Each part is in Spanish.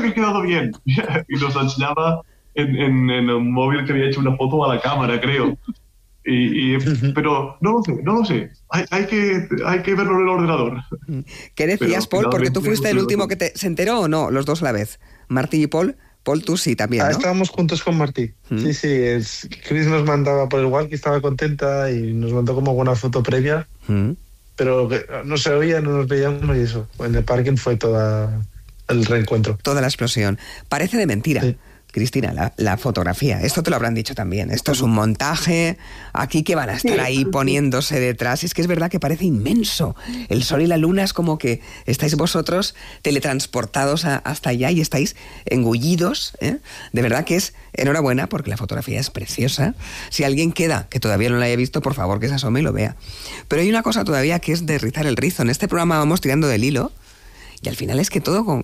que he quedado bien. Y nos enseñaba en el móvil que había hecho una foto a la cámara, creo. Pero no lo sé. Hay que verlo en el ordenador. ¿Qué decías, Pero, Paul? Porque tú finalmente, fuiste el último que se enteró, ¿o no? Los dos a la vez. Martí y Paul. Paul, tú sí también, ¿no? Estábamos juntos con Martí. Sí. Chris nos mandaba por el walkie, estaba contenta y nos mandó como una foto previa. Pero no se oía, no nos veíamos y eso. En el parking fue todo el reencuentro. Toda la explosión. Parece de mentira. Sí. Cristina, la fotografía, esto te lo habrán dicho también, esto es un montaje, aquí que van a estar ahí poniéndose detrás, es que es verdad que parece inmenso, el sol y la luna es como que estáis vosotros teletransportados hasta allá y estáis engullidos, ¿eh? De verdad que es enhorabuena porque la fotografía es preciosa, si alguien queda que todavía no la haya visto, por favor que se asome y lo vea, pero hay una cosa todavía que es de rizar el rizo, en este programa vamos tirando del hilo. Y al final es que todo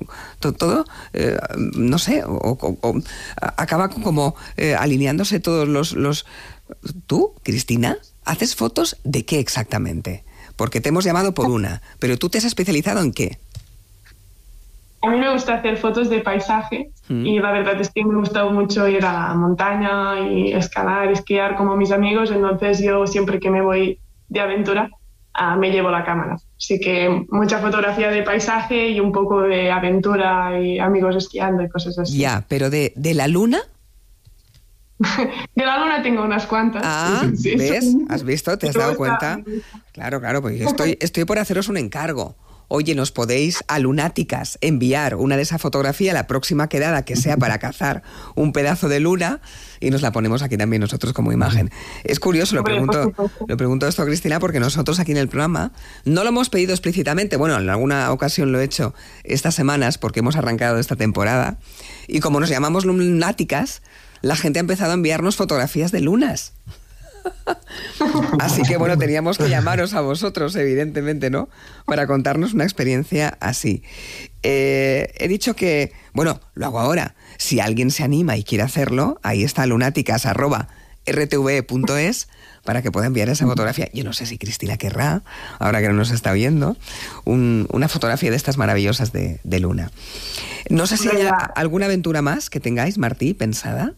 no sé, acaba como alineándose todos los... ¿Tú, Cristina, haces fotos de qué exactamente? Porque te hemos llamado por una, pero ¿tú te has especializado en qué? A mí me gusta hacer fotos de paisaje y la verdad es que me gusta mucho ir a la montaña y escalar, esquiar como mis amigos, entonces yo siempre que me voy de aventura me llevo la cámara. Así que mucha fotografía de paisaje y un poco de aventura y amigos esquiando y cosas así. Ya, pero ¿de la luna? De la luna tengo unas cuantas. Ah, sí, ¿ves? Sí. ¿Has visto? ¿Te has dado cuenta? Claro, pues estoy por haceros un encargo. Oye, nos podéis a Lunáticas enviar una de esa fotografía la próxima quedada que sea para cazar un pedazo de luna y nos la ponemos aquí también nosotros como imagen. Es curioso, lo pregunto esto a Cristina porque nosotros aquí en el programa no lo hemos pedido explícitamente, bueno, en alguna ocasión lo he hecho estas semanas porque hemos arrancado esta temporada y como nos llamamos Lunáticas, la gente ha empezado a enviarnos fotografías de lunas. Así que bueno, teníamos que llamaros a vosotros, evidentemente, ¿no? Para contarnos una experiencia así. He dicho que, bueno, lo hago ahora. Si alguien se anima y quiere hacerlo, ahí está lunáticas@rtve.es para que pueda enviar esa fotografía. Yo no sé si Cristina querrá, ahora que no nos está viendo, una fotografía de estas maravillosas de luna. No sé si hay alguna aventura más que tengáis, Martí, pensada.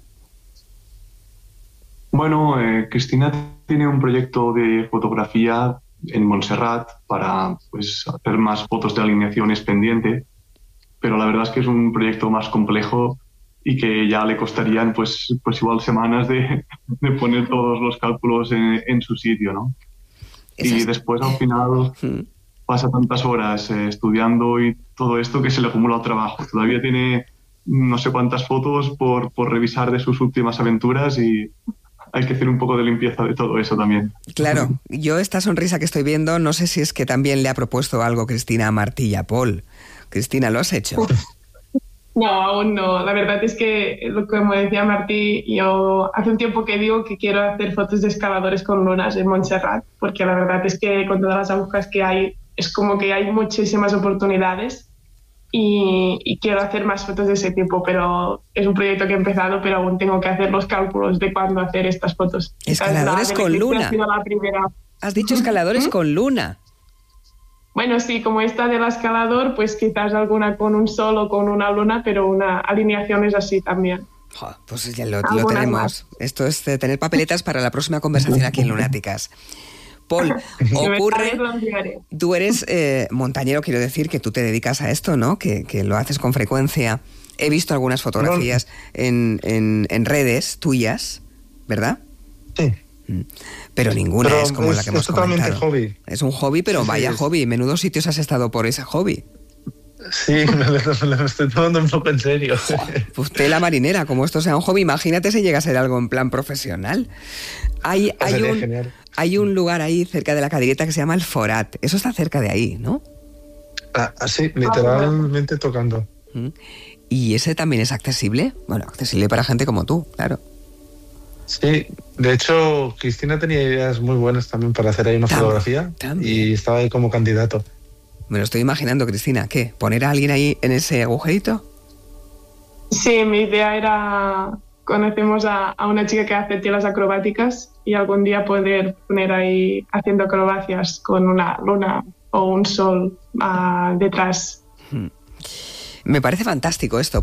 Bueno, Cristina tiene un proyecto de fotografía en Montserrat para hacer más fotos de alineaciones pendiente, pero la verdad es que es un proyecto más complejo y que ya le costarían pues igual semanas de poner todos los cálculos en su sitio, ¿no? Y después al final pasa tantas horas estudiando y todo esto que se le acumula el trabajo. Todavía tiene no sé cuántas fotos por revisar de sus últimas aventuras y hay que hacer un poco de limpieza de todo eso también. Claro, yo esta sonrisa que estoy viendo, no sé si es que también le ha propuesto algo Cristina a Martí y a Paul. Cristina, ¿lo has hecho? No, aún no. La verdad es que, como decía Martí, yo hace un tiempo que digo que quiero hacer fotos de escaladores con lunas en Montserrat, porque la verdad es que con todas las agujas que hay, es como que hay muchísimas oportunidades. Y quiero hacer más fotos de ese tipo, pero es un proyecto que he empezado, pero aún tengo que hacer los cálculos de cuándo hacer estas fotos. Escaladores con luna. Has dicho escaladores con luna. Bueno, sí, como esta del escalador, pues quizás alguna con un sol o con una luna, pero una alineación es así también. Pues ya lo tenemos. Más. Esto es de tener papeletas para la próxima conversación aquí en Lunáticas. Paul, tú eres montañero, quiero decir que tú te dedicas a esto, ¿no? Que lo haces con frecuencia. He visto algunas fotografías en redes tuyas, ¿verdad? Sí. Pero ninguna es como la que hemos comentado. Es totalmente hobby. Es un hobby, pero sí, vaya hobby. Menudos sitios has estado por ese hobby. Sí, me lo estoy tomando un poco en serio. Pues tela marinera, como esto sea un hobby, imagínate si llega a ser algo en plan profesional. Hay un lugar ahí cerca de la Cadireta que se llama El Forat. Eso está cerca de ahí, ¿no? Sí, literalmente tocando. ¿Y ese también es accesible? Bueno, accesible para gente como tú, claro. Sí, de hecho, Cristina tenía ideas muy buenas también para hacer ahí una fotografía y estaba ahí como candidato. Me lo estoy imaginando, Cristina. ¿Qué? ¿Poner a alguien ahí en ese agujerito? Sí, mi idea era... Conocemos a una chica que hace telas acrobáticas y algún día poder poner ahí haciendo acrobacias con una luna o un sol detrás. Me parece fantástico esto.